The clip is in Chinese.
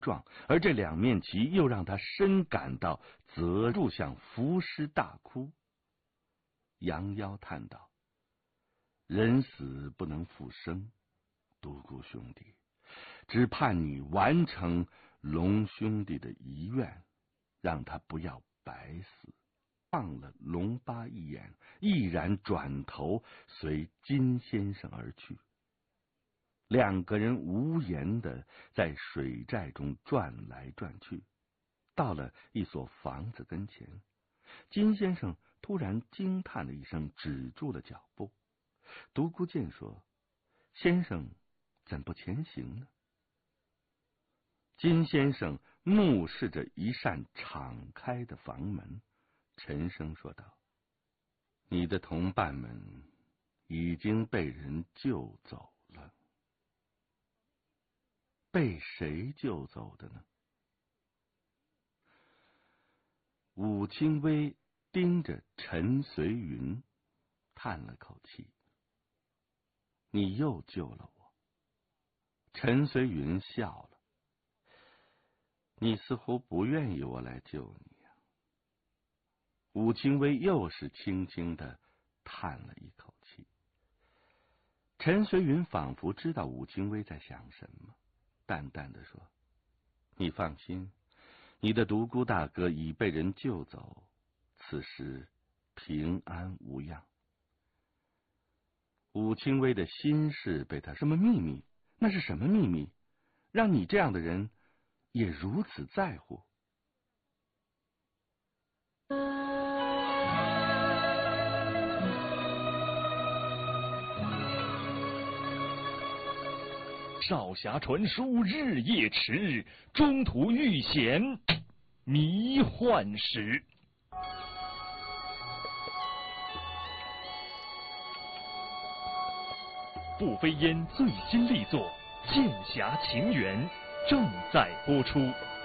状，而这两面旗又让他深感到责任，向伏尸大哭。杨妖叹道：“人死不能复生，独孤兄弟，只盼你完成龙兄弟的遗愿，让他不要白死。”望了龙八一眼，毅然转头随金先生而去。两个人无言的在水寨中转来转去，到了一所房子跟前，金先生突然惊叹了一声，止住了脚步。独孤见说：“先生怎不前行呢？”金先生目视着一扇敞开的房门，沉声说道：“你的同伴们已经被人救走了。”被谁救走的呢？武清微盯着陈随云，叹了口气：“你又救了我。”陈随云笑了：“你似乎不愿意我来救你呀。”武清微又是轻轻的叹了一口气。陈随云仿佛知道武清微在想什么，淡淡的说：“你放心，你的独孤大哥已被人救走，此时平安无恙。”武清微的心事被他什么秘密？那是什么秘密？让你这样的人也如此在乎？ 少侠传书日夜迟，中途遇险迷幻时。步飞烟最新力作《剑侠情缘》正在播出。